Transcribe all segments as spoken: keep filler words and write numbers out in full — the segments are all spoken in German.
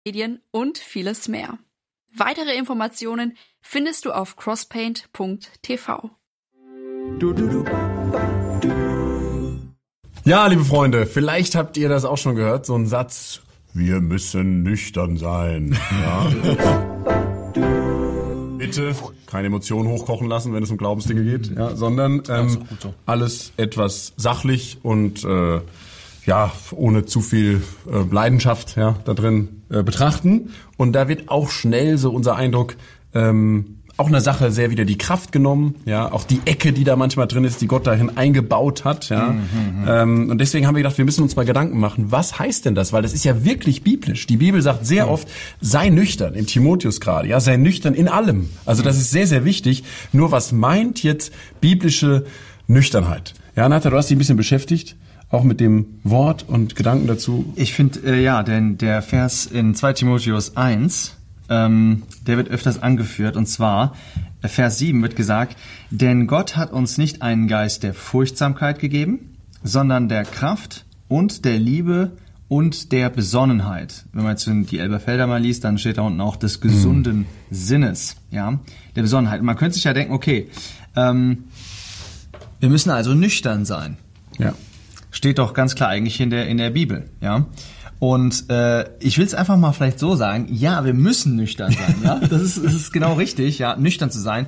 Medien und vieles mehr. Weitere Informationen findest du auf crosspaint punkt t v. Ja, liebe Freunde, vielleicht habt ihr das auch schon gehört, so ein Satz: Wir müssen nüchtern sein. Ja. Bitte keine Emotionen hochkochen lassen, wenn es um Glaubensdinge geht, ja, sondern ähm, so, gut so. alles etwas sachlich und äh, ja, ohne zu viel äh, Leidenschaft, ja, da drin äh, betrachten. Und da wird auch schnell so unser Eindruck, ähm, auch eine Sache sehr wieder die Kraft genommen, ja, auch die Ecke, die da manchmal drin ist, die Gott dahin eingebaut hat, ja. Mhm, ähm, und deswegen haben wir gedacht, wir müssen uns mal Gedanken machen, was heißt denn das? Weil das ist ja wirklich biblisch. Die Bibel sagt sehr mhm. oft, sei nüchtern, im Timotheus gerade, ja, sei nüchtern in allem. Also das ist sehr, sehr wichtig. Nur was meint jetzt biblische Nüchternheit? Ja, Natha, du hast dich ein bisschen beschäftigt, auch mit dem Wort und Gedanken dazu. Ich finde, äh, ja, denn der Vers in zweiter Timotheus eins, ähm, der wird öfters angeführt, und zwar äh, Vers sieben wird gesagt: Denn Gott hat uns nicht einen Geist der Furchtsamkeit gegeben, sondern der Kraft und der Liebe und der Besonnenheit. Wenn man jetzt die Elberfelder mal liest, dann steht da unten auch des gesunden mhm. Sinnes, ja, der Besonnenheit. Und man könnte sich ja denken, okay, ähm, wir müssen also nüchtern sein. Ja. Steht doch ganz klar eigentlich in der in der Bibel, ja. Und äh, ich will es einfach mal vielleicht so sagen: Ja, wir müssen nüchtern sein, ja. Das ist, das ist genau richtig, ja, nüchtern zu sein.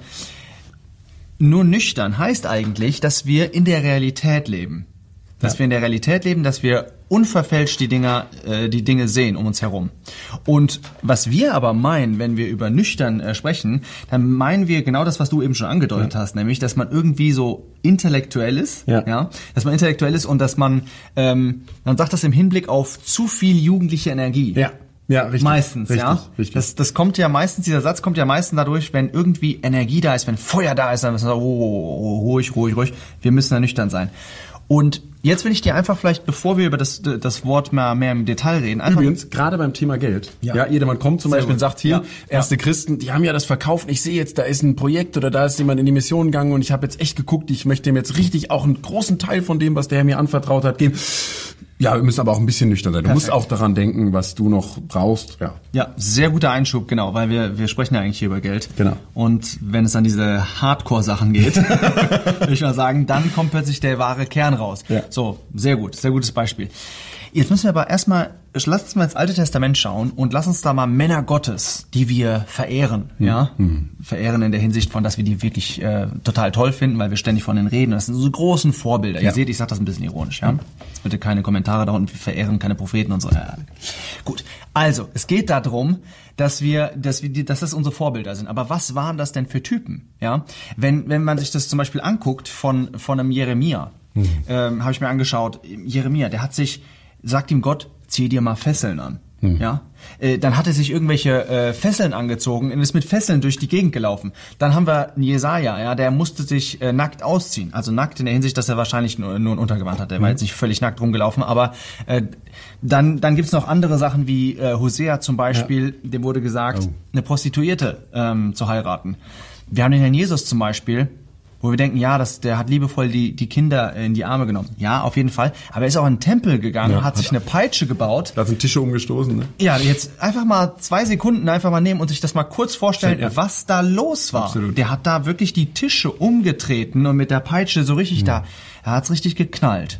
Nur nüchtern heißt eigentlich, dass wir in der Realität leben, dass ja. wir in der Realität leben, dass wir unverfälscht die Dinge, äh, die Dinge sehen um uns herum. Und was wir aber meinen, wenn wir über nüchtern äh, sprechen, dann meinen wir genau das, was du eben schon angedeutet ja. hast, nämlich, dass man irgendwie so intellektuell ist, ja, ja dass man intellektuell ist und dass man, ähm, man sagt das im Hinblick auf zu viel jugendliche Energie. Ja. Ja, richtig. Meistens, richtig, ja. Richtig. Das, das kommt ja meistens, dieser Satz kommt ja meistens dadurch, wenn irgendwie Energie da ist, wenn Feuer da ist, dann müssen wir sagen, oh, oh, oh, ruhig, ruhig, ruhig. Wir müssen da nüchtern sein. Und jetzt will ich dir einfach vielleicht, bevor wir über das das Wort mal mehr im Detail reden, einfach übrigens gerade beim Thema Geld. Ja, ja jedermann kommt zum Sehr Beispiel gut. und sagt hier, ja. erste ja. Christen, die haben ja das verkauft. Ich sehe jetzt, da ist ein Projekt oder da ist jemand in die Mission gegangen und ich habe jetzt echt geguckt, ich möchte dem jetzt richtig auch einen großen Teil von dem, was der Herr mir anvertraut hat, geben. Ja, wir müssen aber auch ein bisschen nüchtern sein. Du Perfekt. musst auch daran denken, was du noch brauchst. Ja, ja, sehr guter Einschub, genau, weil wir wir sprechen ja eigentlich hier über Geld. Genau. Und wenn es an diese Hardcore-Sachen geht, würde ich mal sagen, dann kommt plötzlich der wahre Kern raus. Ja. So, sehr gut, sehr gutes Beispiel. Jetzt müssen wir aber erstmal, lass uns mal ins Alte Testament schauen und lass uns da mal Männer Gottes, die wir verehren, mhm. ja, mhm. verehren in der Hinsicht von, dass wir die wirklich äh, total toll finden, weil wir ständig von denen reden. Das sind so großen Vorbilder. Ja. Ihr seht, ich sage das ein bisschen ironisch, ja. Jetzt bitte keine Kommentare da unten, wir verehren keine Propheten und so. Ja. Gut, also es geht darum, dass wir, dass wir, die, dass das unsere Vorbilder sind. Aber was waren das denn für Typen, ja? Wenn wenn man sich das zum Beispiel anguckt von von einem Jeremia, mhm. ähm, habe ich mir angeschaut. Jeremia, der hat sich sagt ihm Gott, zieh dir mal Fesseln an. Hm. Ja, äh, dann hat er sich irgendwelche äh, Fesseln angezogen und ist mit Fesseln durch die Gegend gelaufen. Dann haben wir einen Jesaja, ja, der musste sich äh, nackt ausziehen. Also nackt in der Hinsicht, dass er wahrscheinlich nur, nur ein Untergewand hat. Der hm. war jetzt nicht völlig nackt rumgelaufen, aber äh, dann dann gibt's noch andere Sachen wie äh, Hosea zum Beispiel. Ja. Dem wurde gesagt, oh. eine Prostituierte ähm, zu heiraten. Wir haben den Herrn Jesus zum Beispiel, wo wir denken, ja, das, der hat liebevoll die, die Kinder in die Arme genommen. Ja, auf jeden Fall. Aber er ist auch in den Tempel gegangen, ja, hat, hat sich eine Peitsche gebaut. Da sind Tische umgestoßen, ne? Ja, jetzt einfach mal zwei Sekunden einfach mal nehmen und sich das mal kurz vorstellen, ja. was da los war. Absolut. Der hat da wirklich die Tische umgetreten und mit der Peitsche so richtig mhm. da, er hat's richtig geknallt.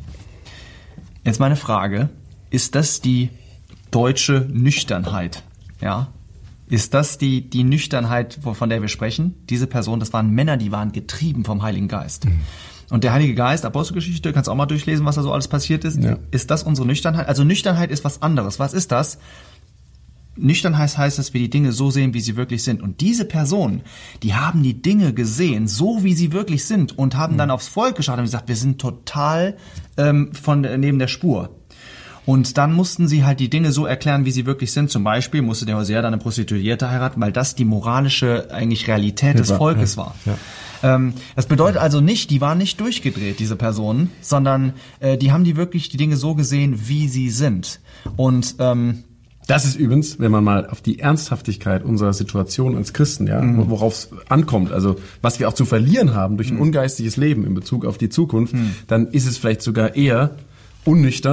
Jetzt meine Frage, ist das die deutsche Nüchternheit? Ja? Ist das die, die Nüchternheit, von der wir sprechen? Diese Person, das waren Männer, die waren getrieben vom Heiligen Geist. Mhm. Und der Heilige Geist, Apostelgeschichte, kannst auch mal durchlesen, was da so alles passiert ist. Ja. Ist das unsere Nüchternheit? Also Nüchternheit ist was anderes. Was ist das? Nüchternheit heißt, dass wir die Dinge so sehen, wie sie wirklich sind. Und diese Personen, die haben die Dinge gesehen, so wie sie wirklich sind, und haben mhm. dann aufs Volk geschaut und gesagt, wir sind total ähm, von neben der Spur. Und dann mussten sie halt die Dinge so erklären, wie sie wirklich sind. Zum Beispiel musste der Hosea dann eine Prostituierte heiraten, weil das die moralische eigentlich Realität des Volkes war. Ja. Ähm, das bedeutet also nicht, die waren nicht durchgedreht, diese Personen, sondern äh, die haben die wirklich die Dinge so gesehen, wie sie sind. Und ähm, das ist übrigens, wenn man mal auf die Ernsthaftigkeit unserer Situation als Christen, ja, mhm. worauf es ankommt, also was wir auch zu verlieren haben durch ein mhm. ungeistiges Leben in Bezug auf die Zukunft, mhm. dann ist es vielleicht sogar eher unnüchtern,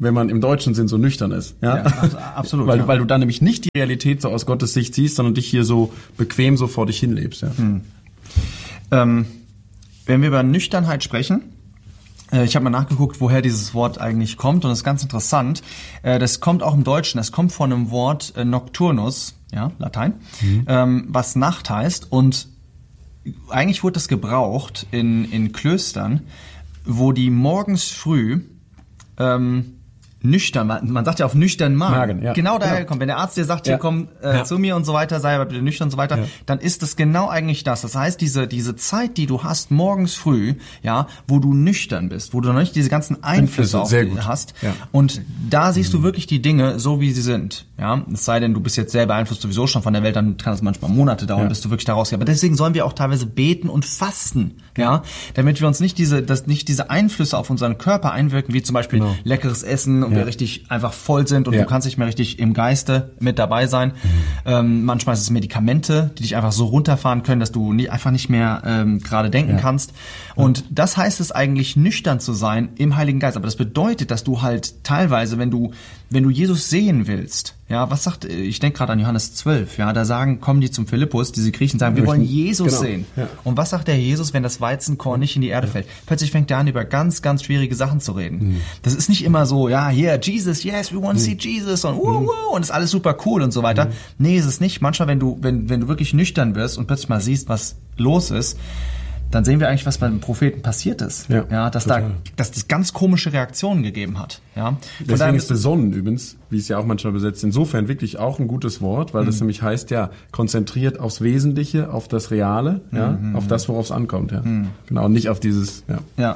wenn man im deutschen Sinn so nüchtern ist. Ja, ja absolut. weil, ja. weil du dann nämlich nicht die Realität so aus Gottes Sicht siehst, sondern dich hier so bequem so vor dich hinlebst. Ja. Hm. Ähm, wenn wir über Nüchternheit sprechen, äh, ich habe mal nachgeguckt, woher dieses Wort eigentlich kommt, und das ist ganz interessant. Äh, das kommt auch im Deutschen, das kommt von einem Wort äh, nocturnus, ja, Latein, mhm. ähm, was Nacht heißt, und eigentlich wurde das gebraucht in, in Klöstern, wo die morgens früh ähm, nüchtern, man, man sagt ja auf nüchtern Magen, Magen ja. genau daher ja. kommt. Wenn der Arzt dir sagt, hier ja. komm äh, ja. zu mir und so weiter, sei aber bitte nüchtern und so weiter, ja. dann ist das genau eigentlich das. Das heißt, diese diese Zeit, die du hast morgens früh, ja, wo du nüchtern bist, wo du noch nicht diese ganzen Einflüsse auf dich hast, ja. und da siehst du wirklich die Dinge so, wie sie sind. Ja, es sei denn, du bist jetzt sehr beeinflusst sowieso schon von der Welt, dann kann es manchmal Monate dauern, ja. bis du wirklich da rausgehst. Aber deswegen sollen wir auch teilweise beten und fasten, ja, damit wir uns nicht diese, dass nicht diese Einflüsse auf unseren Körper einwirken, wie zum Beispiel genau. leckeres Essen und ja. wir richtig einfach voll sind und ja. du kannst nicht mehr richtig im Geiste mit dabei sein. Mhm. Ähm, manchmal ist es Medikamente, die dich einfach so runterfahren können, dass du nie, einfach nicht mehr ähm, gerade denken ja. kannst. Und das heißt es eigentlich, nüchtern zu sein im Heiligen Geist. Aber das bedeutet, dass du halt teilweise, wenn du wenn du Jesus sehen willst, ja, was sagt, ich denke gerade an Johannes zwölf, ja, da sagen, kommen die zum Philippus, diese Griechen sagen, wir wollen Jesus genau. sehen. Ja. Und was sagt der Jesus, wenn das Weizenkorn nicht in die Erde ja. fällt? Plötzlich fängt er an, über ganz, ganz schwierige Sachen zu reden. Mhm. Das ist nicht immer so, ja, hier, Jesus, yes, we want to mhm. see Jesus und, uh, uh, und ist alles super cool und so weiter. Mhm. Nee, ist es nicht. Manchmal, wenn du, wenn, wenn du wirklich nüchtern wirst und plötzlich mal siehst, was los ist, dann sehen wir eigentlich, was beim Propheten passiert ist. Ja, ja dass total. da, dass das ganz komische Reaktionen gegeben hat. Ja. Deswegen ist besonnen übrigens, wie es ja auch manchmal besetzt, insofern wirklich auch ein gutes Wort, weil mhm. das nämlich heißt, ja, konzentriert aufs Wesentliche, auf das Reale, ja, mhm. auf das, worauf es ankommt, ja. Mhm. Genau, und nicht auf dieses, ja. Ja.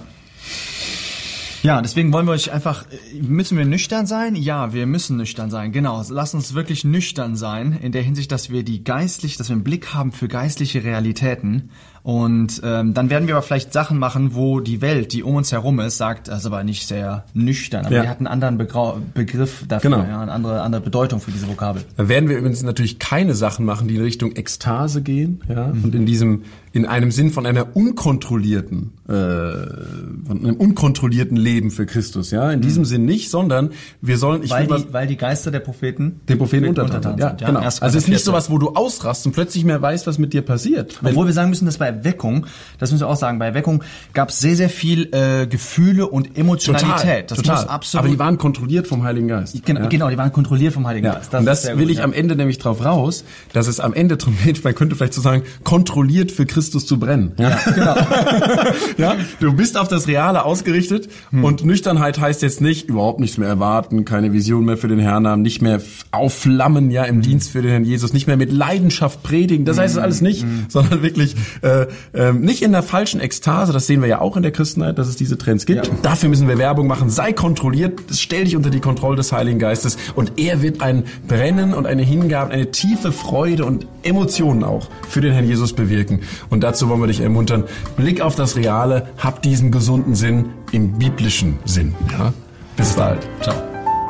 Ja, deswegen wollen wir euch einfach, müssen wir nüchtern sein? Ja, wir müssen nüchtern sein, genau. Lass uns wirklich nüchtern sein, in der Hinsicht, dass wir die geistlich, dass wir einen Blick haben für geistliche Realitäten. Und ähm, dann werden wir aber vielleicht Sachen machen, wo die Welt, die um uns herum ist, sagt, das ist aber nicht sehr nüchtern. Aber ja. die hat einen anderen Begrau- Begriff dafür, genau. ja, eine andere, andere Bedeutung für diese Vokabel. Da werden wir übrigens natürlich keine Sachen machen, die in Richtung Ekstase gehen, ja, mhm. und in diesem, in einem Sinn von einer unkontrollierten, äh, von einem unkontrollierten Leben für Christus, ja, in diesem mhm. Sinn nicht, sondern wir sollen, ich weil will die, was, weil die Geister der Propheten den Propheten untertan sind, ja, ja, genau. Also es ist nicht sowas, wo du ausrastest und plötzlich mehr weißt, was mit dir passiert. Obwohl wir sagen müssen, dass bei Erweckung, das müssen wir auch sagen, bei Erweckung gab es sehr, sehr viel äh, Gefühle und Emotionalität. Total, das total. muss absolut. Aber die waren kontrolliert vom Heiligen Geist. Genau, ja. genau die waren kontrolliert vom Heiligen ja. Geist. Das und das will gut, ich ja. am Ende nämlich drauf raus, dass es am Ende darum geht, man könnte vielleicht so sagen, kontrolliert für Christus zu brennen. Ja, ja genau. ja, du bist auf das Reale ausgerichtet hm. und Nüchternheit heißt jetzt nicht, überhaupt nichts mehr erwarten, keine Vision mehr für den Herrn haben, nicht mehr aufflammen, ja, im hm. Dienst für den Herrn Jesus, nicht mehr mit Leidenschaft predigen, das heißt es alles nicht, hm. sondern wirklich äh, äh, nicht in der falschen Ekstase, das sehen wir ja auch in der Christenheit, dass es diese Trends gibt. Ja. Dafür müssen wir Werbung machen, sei kontrolliert, stell dich unter die Kontrolle des Heiligen Geistes und er wird ein Brennen und eine Hingabe, eine tiefe Freude und Emotionen auch für den Herrn Jesus bewirken. Und dazu wollen wir dich ermuntern, Blick auf das Reale, hab diesen gesunden Sinn im biblischen Sinn. Ja? Bis bald. Ciao.